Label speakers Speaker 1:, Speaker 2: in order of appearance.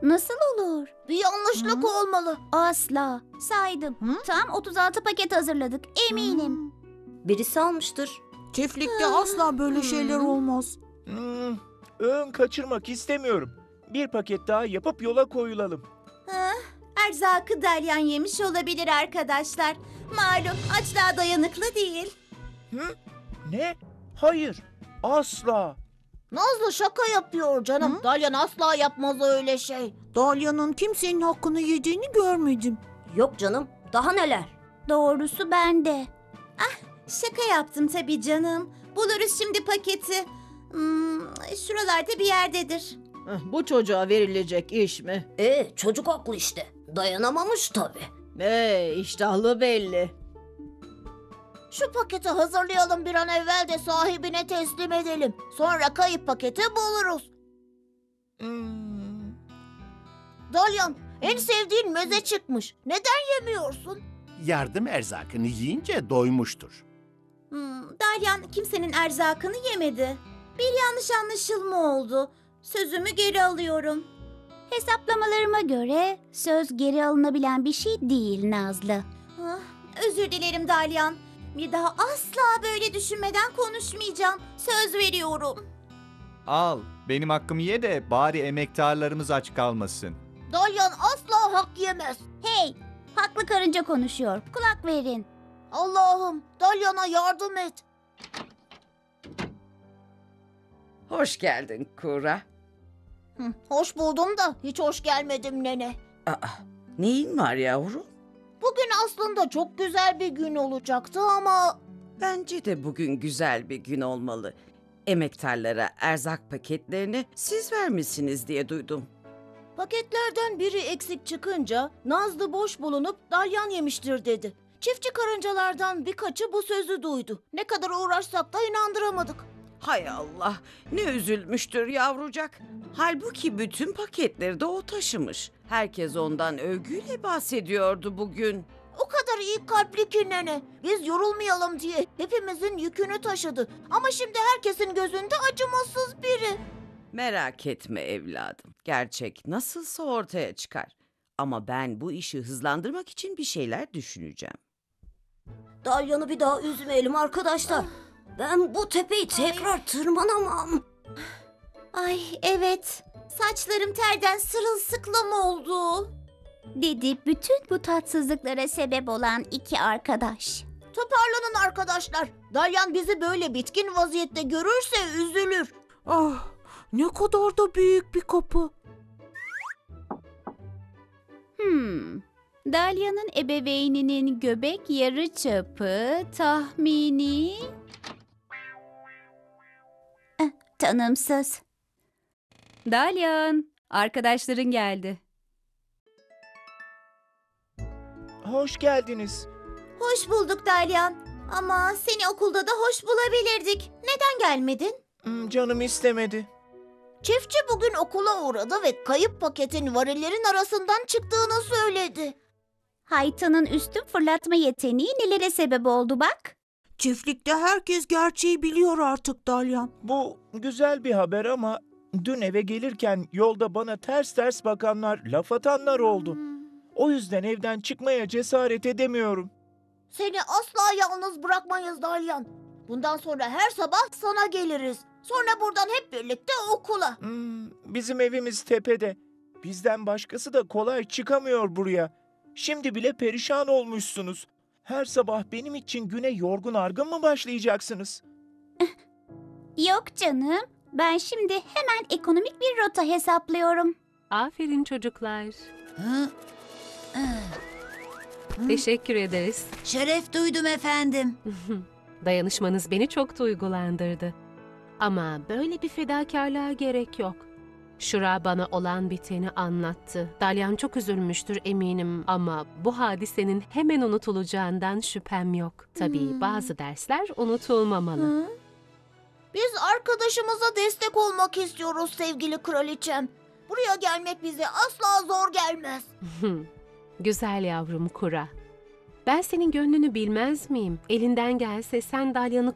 Speaker 1: Nasıl olur?
Speaker 2: Bir yanlışlık olmalı.
Speaker 1: Asla. Saydım. Tam 36 paket hazırladık. Eminim.
Speaker 3: Birisi almıştır.
Speaker 2: Çiftlikte asla böyle şeyler olmaz.
Speaker 4: Öğün kaçırmak istemiyorum. Bir paket daha yapıp yola koyulalım.
Speaker 1: Erzakı dalyan yemiş olabilir arkadaşlar. Malum açlığa dayanıklı değil.
Speaker 4: Ne? Hayır. Asla.
Speaker 2: Nazlı şaka yapıyor canım. Dalyan asla yapmaz öyle şey. Dalya'nın kimsenin hakkını yediğini görmedim.
Speaker 3: Yok canım, daha neler?
Speaker 1: Doğrusu bende. Şaka yaptım tabii canım. Buluruz şimdi paketi. Şuralarda bir yerdedir.
Speaker 5: Bu çocuğa verilecek iş mi?
Speaker 3: Çocuk haklı işte. Dayanamamış tabii.
Speaker 5: İştahlı belli.
Speaker 2: Şu paketi hazırlayalım bir an evvel de sahibine teslim edelim. Sonra kayıp paketi buluruz. Dalyan, en sevdiğin meze çıkmış. Neden yemiyorsun?
Speaker 6: Yardım erzakını yiyince doymuştur.
Speaker 1: Dalyan kimsenin erzakını yemedi. Bir yanlış anlaşılma oldu. Sözümü geri alıyorum. Hesaplamalarıma göre söz geri alınabilen bir şey değil Nazlı. Özür dilerim Dalyan. Bir daha asla böyle düşünmeden konuşmayacağım. Söz veriyorum.
Speaker 7: Al, benim hakkımı ye de bari emektarlarımız aç kalmasın.
Speaker 2: Dalyan asla hak yemez.
Speaker 1: Hey, haklı karınca konuşuyor. Kulak verin.
Speaker 2: Allah'ım, Dalyan'a yardım et.
Speaker 8: Hoş geldin Kura.
Speaker 2: Hoş buldum da hiç hoş gelmedim nene.
Speaker 8: Neyin var yavrum?
Speaker 2: Bugün aslında çok güzel bir gün olacaktı ama...
Speaker 8: Bence de bugün güzel bir gün olmalı. Emektarlara erzak paketlerini siz vermişsiniz diye duydum.
Speaker 2: Paketlerden biri eksik çıkınca Nazlı boş bulunup dalyan yemiştir dedi. Çiftçi karıncalardan birkaçı bu sözü duydu. Ne kadar uğraşsak da inandıramadık.
Speaker 8: Hay Allah, ne üzülmüştür yavrucak. Halbuki bütün paketleri de o taşımış. Herkes ondan övgüyle bahsediyordu bugün.
Speaker 2: O kadar iyi kalpli ki nene. Biz yorulmayalım diye hepimizin yükünü taşıdı. Ama şimdi herkesin gözünde acımasız biri.
Speaker 8: Merak etme evladım. Gerçek nasılsa ortaya çıkar. Ama ben bu işi hızlandırmak için bir şeyler düşüneceğim.
Speaker 3: Dalyan'ı bir daha üzmeyelim arkadaşlar. Ben bu tepeyi tekrar tırmanamam.
Speaker 1: Ay evet, saçlarım terden sırılsıklam oldu. Dedi bütün bu tatsızlıklara sebep olan iki arkadaş.
Speaker 2: Toparlanın arkadaşlar. Dalyan bizi böyle bitkin vaziyette görürse üzülür. Ah, ne kadar da büyük bir kapı.
Speaker 1: Dalya'nın ebeveyninin göbek yarıçapı tahmini... tanımsız. Dalyan, arkadaşların geldi.
Speaker 4: Hoş geldiniz.
Speaker 1: Hoş bulduk Dalyan. Ama seni okulda da hoş bulabilirdik. Neden gelmedin?
Speaker 4: Canım istemedi.
Speaker 2: Çiftçi bugün okula uğradı ve kayıp paketin varillerin arasından çıktığını söyledi.
Speaker 1: Haytanın üstün fırlatma yeteneği nelere sebep oldu bak.
Speaker 2: Çiftlikte herkes gerçeği biliyor artık Dalyan.
Speaker 4: Bu güzel bir haber ama dün eve gelirken yolda bana ters ters bakanlar, laf atanlar oldu. O yüzden evden çıkmaya cesaret edemiyorum.
Speaker 2: Seni asla yalnız bırakmayız Dalyan. Bundan sonra her sabah sana geliriz. Sonra buradan hep birlikte okula.
Speaker 4: Bizim evimiz tepede. Bizden başkası da kolay çıkamıyor buraya. Şimdi bile perişan olmuşsunuz. Her sabah benim için güne yorgun argın mı başlayacaksınız?
Speaker 1: Yok canım. Ben şimdi hemen ekonomik bir rota hesaplıyorum.
Speaker 9: Aferin çocuklar. Teşekkür ederiz.
Speaker 2: Şeref duydum efendim.
Speaker 9: Dayanışmanız beni çok duygulandırdı. Ama böyle bir fedakarlığa gerek yok. Şura bana olan biteni anlattı. Dalyan çok üzülmüştür eminim ama bu hadisenin hemen unutulacağından şüphem yok. Tabii bazı dersler unutulmamalı.
Speaker 2: Biz arkadaşımıza destek olmak istiyoruz sevgili kraliçem. Buraya gelmek bize asla zor gelmez.
Speaker 9: Güzel yavrum Kura. Ben senin gönlünü bilmez miyim? Elinden gelse sen Dalyan'ı